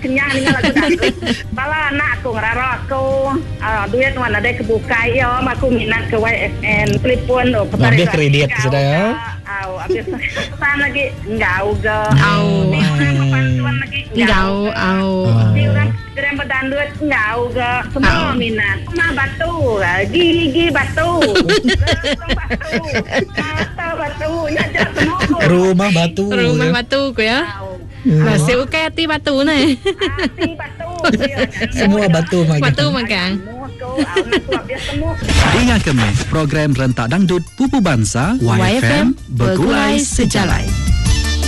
kenyang dengan lagu dangdut. Bala anak aku ngeraro aku duit mana ada kebuka yo, aku minat ke YFN. Telepon Ambil kredit sudah ya. Habis pesan lagi enggak uga. Bantuan lagi Enggak. Di orang geram berdangdut enggak uga. Semua minat. Rumah batu, gigi batu. Mata batu, nyajak semua. Rumah batu. Rumah batu ko ya. Masih ukai hati batu ni. Hati batu. Semua batu makan. Batu makan. Dengar Kemis, program rentak dangdut Pupu Bangsa YFM Bergulai Sejalai.